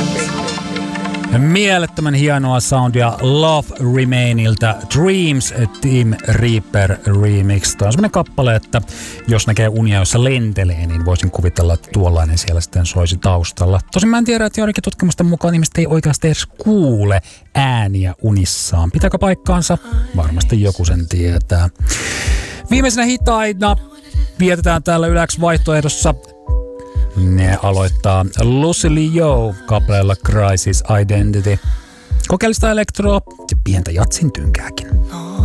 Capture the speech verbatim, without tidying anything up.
Mielettömän hienoa soundia Love Remainilta Dreams Team Reaper Remix. Tämä on semmoinen kappale, että jos näkee unia, jossa lentelee, niin voisin kuvitella, että tuollainen siellä sitten soisi taustalla. Tosin mä en tiedä, että joidenkin tutkimusten mukaan ihmiset ei oikeasti edes kuule ääniä unissaan. Pitääkö paikkaansa? Varmasti joku sen tietää. Viimeisenä hitaina vietetään täällä Yläks vaihtoehdossa. Ne aloittaa Lucy Liu kappaleella Crisis Identity. Kokeellista elektroa ja pientä jatsin tynkääkin.